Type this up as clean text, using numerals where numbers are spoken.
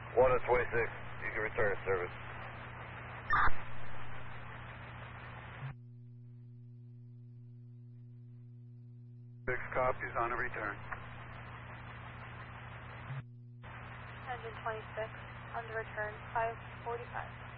1 to 26, you can return to service. Six copies on a return. Engine 26, on the return, 5:45.